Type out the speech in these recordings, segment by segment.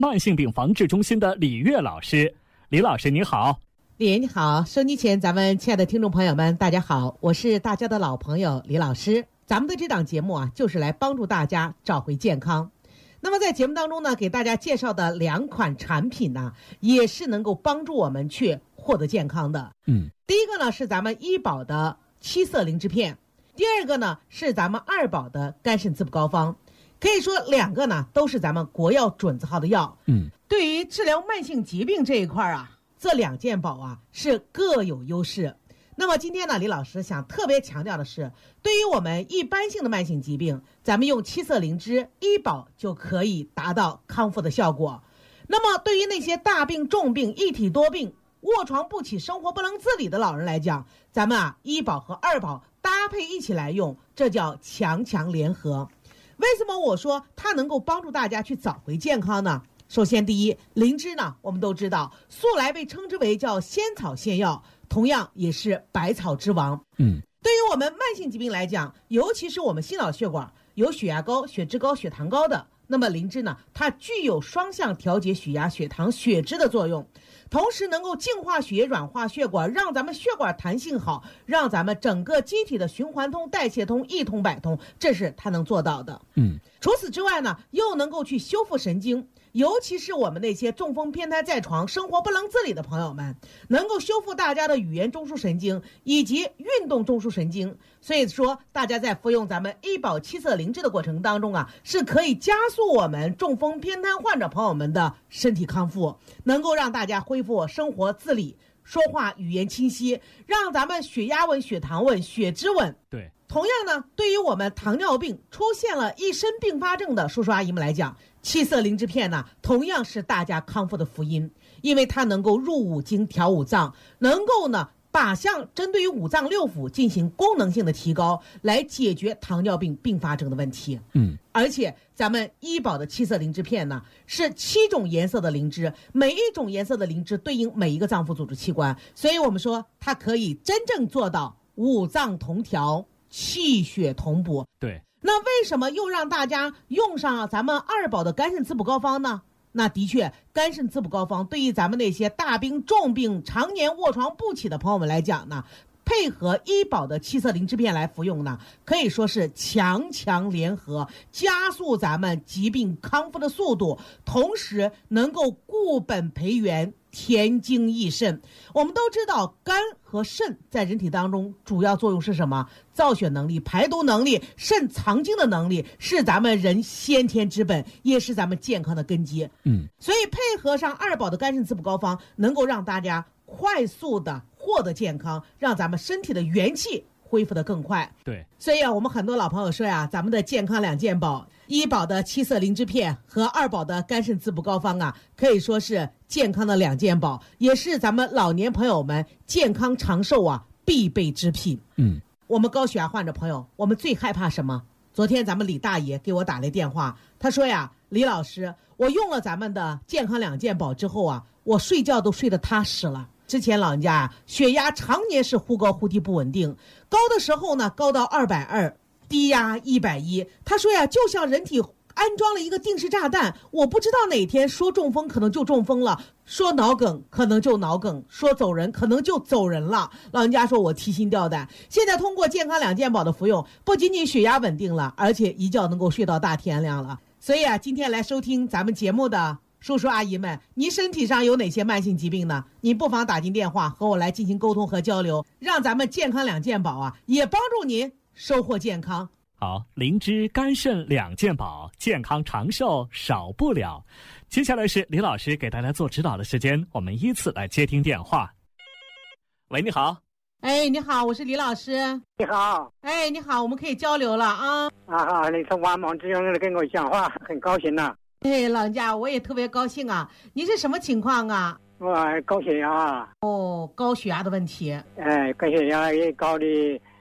慢性病防治中心的李月老师。李老师你好。 李爷你好，收机前咱们亲爱的听众朋友们大家好，我是大家的老朋友李老师。咱们的这档节目啊，就是来帮助大家找回健康。那么在节目当中呢，给大家介绍的2款产品呢，也是能够帮助我们去获得健康的。第一个呢是咱们医保的7色灵芝片，第二个呢是咱们2保的肝肾滋补膏方。可以说2个呢都是咱们国药准字号的药。对于治疗慢性疾病这一块啊，这2件宝啊是各有优势。那么今天呢，李老师想特别强调的是，对于我们一般性的慢性疾病，咱们用7色灵芝医保就可以达到康复的效果。那么对于那些大病重病一体多病卧床不起生活不能自理的老人来讲，咱们医保和2保搭配一起来用，这叫强强联合。为什么我说它能够帮助大家去找回健康呢？首先第一，灵芝呢我们都知道素来被称之为叫仙草仙药，同样也是百草之王。对于我们慢性疾病来讲，尤其是我们心脑血管有血压高、血脂高、血糖高的，那么灵芝呢它具有双向调节血压、血糖、血脂的作用，同时能够净化血液、软化血管，让咱们血管弹性好，让咱们整个机体的循环通、代谢通、一通百通，这是它能做到的。除此之外呢，又能够去修复神经，尤其是我们那些中风偏瘫在床生活不能自理的朋友们，能够修复大家的语言中枢神经以及运动中枢神经。所以说大家在服用咱们医保7色灵芝的过程当中啊，是可以加速我们中风偏瘫患者朋友们的身体康复，能够让大家恢复生活自理，说话语言清晰，让咱们血压稳、血糖稳、血脂稳。 对， 同样呢，对于我们糖尿病出现了一身并发症的叔叔阿姨们来讲，7色灵芝片呢同样是大家康复的福音，因为它能够入五经调五脏，能够呢靶向针对于五脏六腑进行功能性的提高，来解决糖尿病并发症的问题。而且咱们医保的7色灵芝片呢是7种颜色的灵芝，每一种颜色的灵芝对应每一个脏腑组织器官，所以我们说它可以真正做到五脏同调、气血同补。 对， 那为什么又让大家用上咱们2保的肝肾滋补膏方呢？那的确，肝肾滋补膏方对于咱们那些大病重病常年卧床不起的朋友们来讲呢，配合医保的7色灵芝片来服用呢，可以说是强强联合，加速咱们疾病康复的速度，同时能够固本培元、填精益肾。我们都知道肝和肾在人体当中主要作用是什么？造血能力、排毒能力、肾藏精的能力，是咱们人先天之本，也是咱们健康的根基。所以配合上2保的肝肾滋补膏方，能够让大家快速的获得健康，让咱们身体的元气恢复得更快。 对， 所以啊，我们很多老朋友说呀，咱们的健康2件宝，医保的7色灵芝片和2保的肝肾滋补膏方啊，可以说是健康的2件宝，也是咱们老年朋友们健康长寿啊必备之品。我们高血压患者朋友，我们最害怕什么？昨天咱们李大爷给我打来电话，他说呀，李老师，我用了咱们的健康2件宝之后啊，我睡觉都睡得踏实了。之前老人家血压常年是忽高忽低不稳定，高的时候呢高到220，低压110。他说呀，就像人体安装了一个定时炸弹，我不知道哪天说中风可能就中风了，说脑梗可能就脑梗，说走人可能就走人了。老人家说我提心吊胆。现在通过健康2件宝的服用，不仅仅血压稳定了，而且一觉能够睡到大天亮了。所以啊，今天来收听咱们节目的叔叔阿姨们，您身体上有哪些慢性疾病呢？您不妨打进电话和我来进行沟通和交流，让咱们健康2件宝啊也帮助您收获健康。 好，灵芝肝肾2件宝，健康长寿少不了。接下来是李老师给大家做指导的时间，我们依次来接听电话。喂，你好。 哎，你好，我是李老师。 你好。 哎，你好，我们可以交流了啊。 你从万忙之中跟我讲话，很高兴呐。 哎，老人家，我也特别高兴啊。您是什么情况啊？ 我高血压。 哦，高血压的问题。 高血压也高的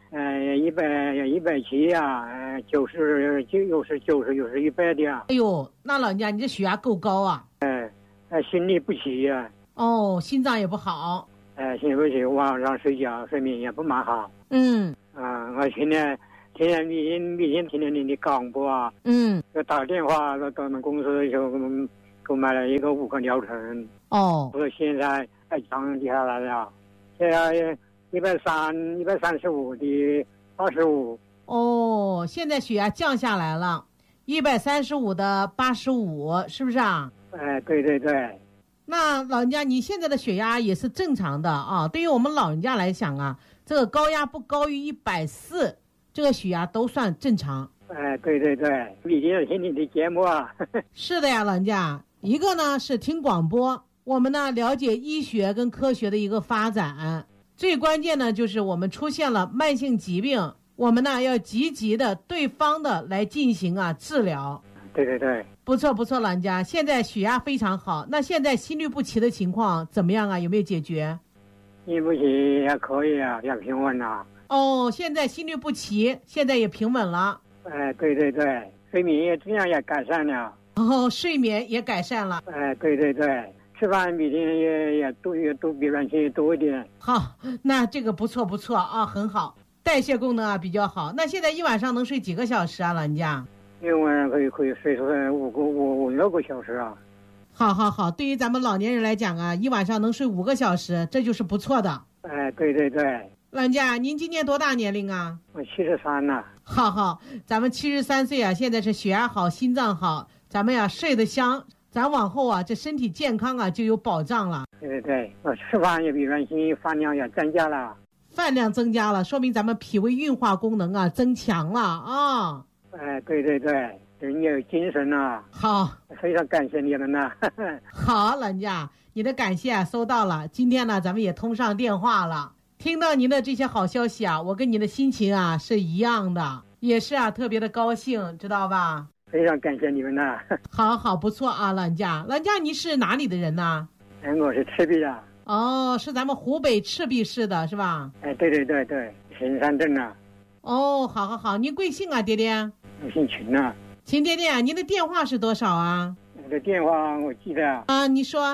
170啊，90又是100的啊。 哎呦，那老人家你这血压够高啊。 心律不齐啊。 哦，心脏也不好。 心律不齐，晚上睡觉睡眠也不蛮好。我天天每天听听你的广播啊。就打电话到我们公司就购买了一个5个疗程。 哦， 我现在降下来了，现在135的85。 哦，现在血压降下来了，135的85，是不是啊？ 对对对。 那老人家，你现在的血压也是正常的啊。对于我们老人家来讲啊，这个高压不高于140，这个血压都算正常。 对对对，毕竟听你的节目啊。 是的呀，老人家，一个呢是听广播，我们呢了解医学跟科学的一个发展，最关键呢就是我们出现了慢性疾病，我们呢要积极的对方的来进行治疗。 对对对， 不错不错，老人家，现在血压非常好。那现在心律不齐的情况怎么样啊？有没有解决？ 心律不齐也可以啊，也平稳了。 哦，现在心律不齐，现在也平稳了。 对对对，睡眠也这样也改善了。 哦，睡眠也改善了。 对对对，吃饭每天也都比原先多一点。 好，那这个不错不错啊，很好，代谢功能比较好。那现在一晚上能睡几个小时啊，老人家？ 一晚上可以睡出来5-6个小时啊。 好好好，对于咱们老年人来讲啊，一晚上能睡5个小时，这就是不错的。 对对对。 老人家，您今年多大年龄啊？ 我73了。 好好，咱们73岁啊，现在是血压好，心脏好，咱们睡得香，咱往后这身体健康就有保障了。 对对对，我吃饭也比原先饭量也增加了。 饭量增加了，说明咱们脾胃运化功能增强了啊。 对对对，人有精神了。 好， 非常感谢你们呐。 好，老人家，你的感谢收到了。今天呢，咱们也通上电话了。听到您的这些好消息我跟你的心情是一样的，也是特别的高兴，知道吧？ 非常感谢你们呐。 好好，不错啊，老人家，你是哪里的人呢？ 我是赤壁的。 哦，是咱们湖北赤壁市的是吧？ 对对对对，秦山镇啊。 哦，好好好，您贵姓啊，爹爹？ 我姓秦啊。 秦爹爹，您的电话是多少啊？ 我的电话我记得你说。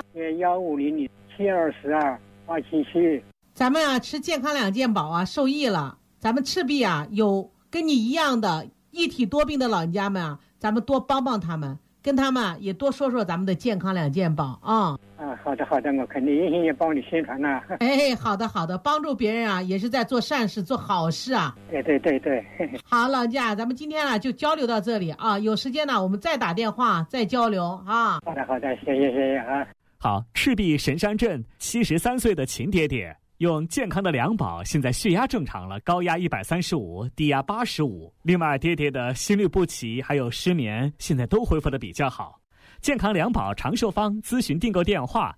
1500722877。 咱们吃健康2健保受益了。咱们赤壁有跟你一样的一体多病的老人家们咱们多帮帮他们，跟他们也多说说咱们的健康2健保好的好的，我肯定也帮你宣传了。 好的好的，帮助别人也是在做善事做好事对对对对。 好，老人家，咱们今天就交流到这里有时间呢我们再打电话再交流好的好的，谢谢谢谢好，赤壁神山镇73岁的秦爹爹用健康的2宝，现在血压正常了，高压135，低压85。另外，爹爹的心律不齐还有失眠，现在都恢复的比较好。健康2宝长寿方咨询订购电话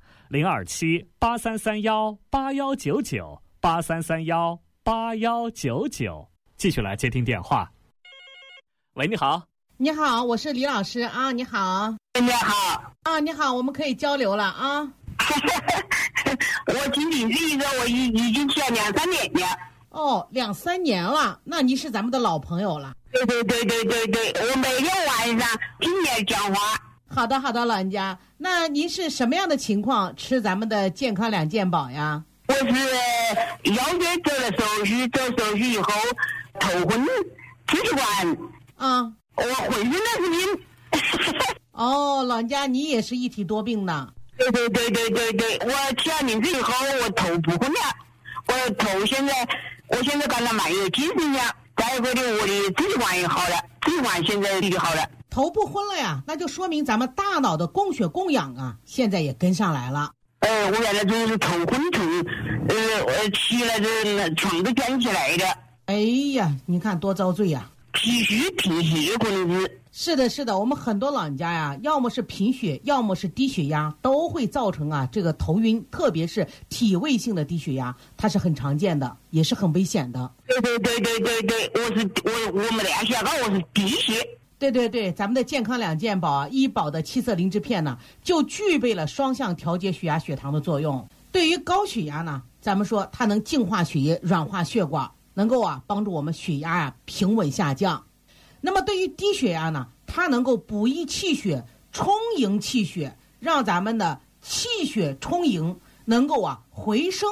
：027-8331-8199，8331-8199。继续来接听电话。喂，你好。 你好，我是李老师你好。 你好。 你好，我们可以交流了我仅仅是一个，我已经去了2-3年了。 2-3年了，那您是咱们的老朋友了。 对，我每天晚上听你讲话。 好的好的，老人家，那您是什么样的情况吃咱们的健康2健保呀？ 我是腰椎做了手术，做手术以后头昏支气管我浑身都是病。 老人家，你也是一体多病的。 对，我吃了名字以后我头不昏了，我现在感到蛮有精神了，再一个的我的支气管也好了，支气管现在就好了。 头不昏了呀，那就说明咱们大脑的供血供氧现在也跟上来了。 我原来就是头昏起来的床都卷起来的。 哎呀，你看多遭罪呀！ 贫血可能是。 是的，我们很多老人家要么是贫血，要么是低血压，都会造成这个头晕，特别是体位性的低血压，它是很常见的，也是很危险的。 对，我们俩想我是低血。 对，咱们的健康2健保医保的7色灵芝片就具备了双向调节血压血糖的作用。对于高血压咱们说它能净化血液，软化血管，能够帮助我们血压平稳下降。那么对于低血压它能够补益气血，充盈气血，让咱们的气血充盈，能够回升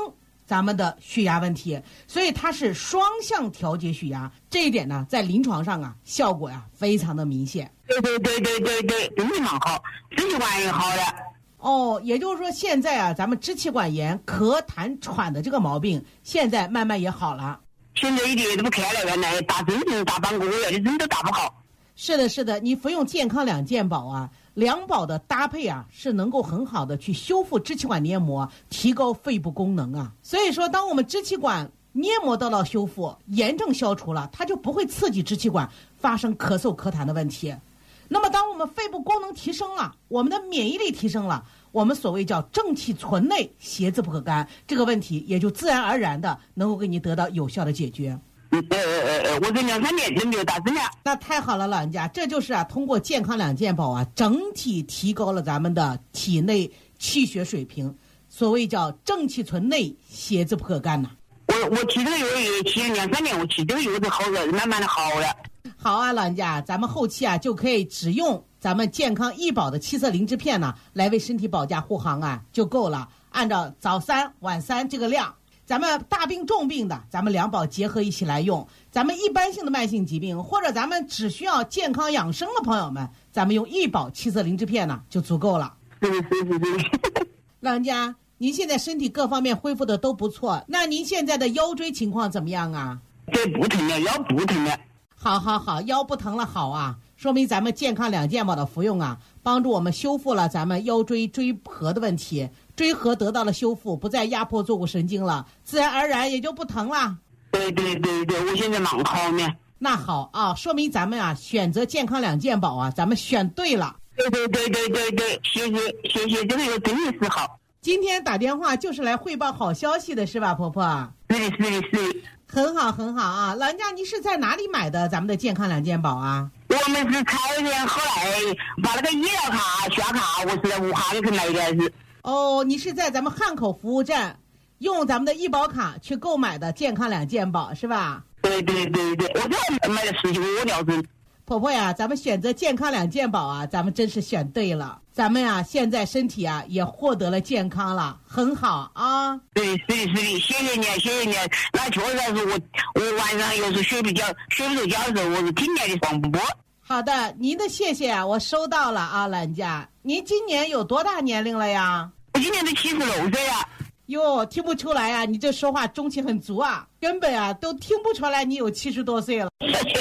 咱们的血压问题，所以它是双向调节血压。这一点呢，在临床上啊，效果呀非常的明显。 对，真的蛮好，支气管也好了。 哦，也就是说现在啊，咱们支气管炎、咳痰喘的这个毛病，现在慢慢也好了。 现在一点都不看了，原来打针打半个月的针都打不好。 是的，是的，你服用健康两健宝啊，两宝的搭配啊，是能够很好的去修复支气管黏膜，提高肺部功能啊。所以说，当我们支气管黏膜得到修复，炎症消除了，它就不会刺激支气管发生咳嗽咳痰的问题。那么当我们肺部功能提升了，我们的免疫力提升了，我们所谓叫正气存内，邪自不可干，这个问题也就自然而然的能够给你得到有效的解决。 我这2-3年都没有打针了。 那太好了，老人家，这就是啊，通过健康两健宝啊，整体提高了咱们的体内气血水平，所谓叫正气存内，邪自不可干呐。 我吃这个药也吃了2-3年，我吃这个药就好了，慢慢的好了。 好啊，老人家，咱们后期啊就可以只用咱们健康医保的7色灵芝片呢，来为身体保驾护航啊就够了。按照早3晚3这个量，咱们大病重病的，咱们两宝结合一起来用；咱们一般性的慢性疾病，或者咱们只需要健康养生的朋友们，咱们用医保7色灵芝片呢就足够了。 是。 老人家，您现在身体各方面恢复的都不错，那您现在的腰椎情况怎么样啊？ 这不疼了，腰不疼了。 好，腰不疼了，好啊，说明咱们健康两健宝的服用啊，帮助我们修复了咱们腰椎椎核的问题，椎核得到了修复，不再压迫坐骨神经了，自然而然也就不疼了。 对，我现在蛮好呢。 那好啊，说明咱们啊选择健康两健宝啊，咱们选对了。 对，谢谢，这个药真的是好。 今天打电话就是来汇报好消息的是吧，婆婆？ 是的。 很好啊，老人家，你是在哪里买的咱们的健康两健宝啊？ 我们是财联后来把那个医疗卡刷卡，我是在武汉去买的是。 哦，你是在咱们汉口服务站用咱们的医保卡去购买的健康两健宝是吧？ 对，我这买了10几个疗针。 婆婆呀，咱们选择健康两健宝啊，咱们真是选对了。咱们啊，现在身体啊也获得了健康了，很好啊。 对，谢谢你。那确实是我晚上有时睡不着觉的时候，我是听见的广播。 好的，您的谢谢啊，我收到了啊，老人家。您今年有多大年龄了呀？ 我今年都76岁了。 哟，听不出来啊，你这说话中气很足啊，根本啊都听不出来你有70多岁了。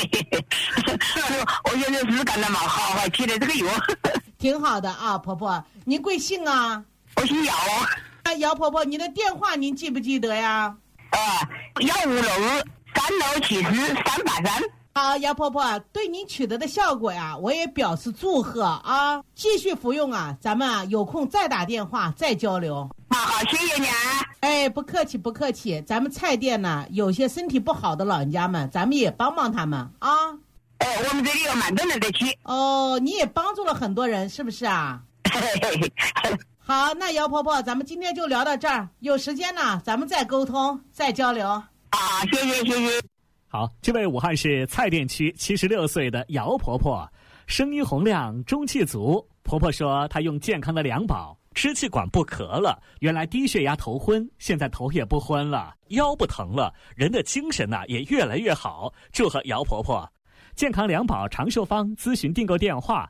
我现在是干得蛮好，还贴了这个药。 挺好的啊，婆婆，您贵姓啊？ 我姓姚。 姚婆婆，你的电话您记不记得呀？156-3674-383。好，姚婆婆，对您取得的效果呀，我也表示祝贺啊！继续服用啊，咱们啊有空再打电话再交流。 好，谢谢你啊！ 哎，不客气，咱们菜店呢有些身体不好的老人家们，咱们也帮他们啊。 我们这里有蛮多人在去。 哦，你也帮助了很多人，是不是啊？好，那姚婆婆，咱们今天就聊到这儿，有时间呢，咱们再沟通再交流。 啊，谢谢。 好，这位武汉市蔡甸区76岁的姚婆婆，声音洪亮，中气足。婆婆说她用健康的两宝，支气管不咳了，原来低血压头昏，现在头也不昏了，腰不疼了，人的精神也越来越好。祝贺姚婆婆！健康两宝长寿方咨询订购电话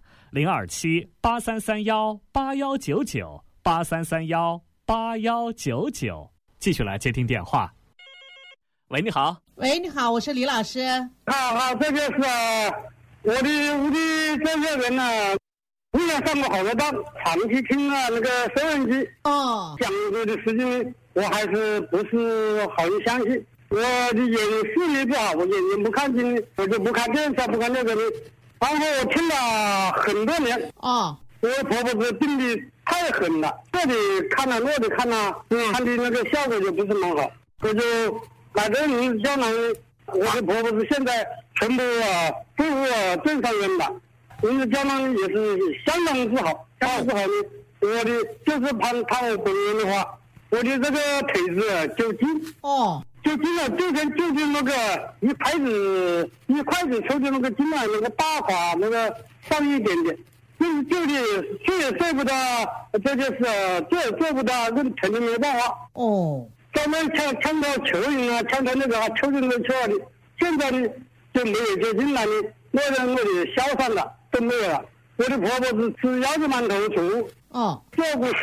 ：027-8331-8199，8331-8199。继续来接听电话。喂，你好。 喂，你好，我是李老师。 好，这就是我的这些人呢，以前上过好多当，长期听了那个收音机讲述的事情，我还是不是好相信。我的眼视力不好，我眼睛不看清，我就不看电视，不看那个的。然后我听了很多年。我婆婆是病的太狠了，这里看了，那里看了，看的那个效果就不是蛮好。我就来这里胶囊，我的婆婆是现在全部住镇上院的，因为胶囊也是相当之好，相当之好的。我的就是怕我本人的话，我的这个腿子就筋。就筋了，就是那个一筷子抽的那个筋啊，那个大垮那个上一点点，就是睡也睡不到，这就是这也做不到，这肯定没办法。 专门抢到蚯蚓啊，抢到那个蚯蚓的球的，现在呢就没有接近了呢，我的小三了都没有了。我的婆婆是吃腰子馒头素，照顾孙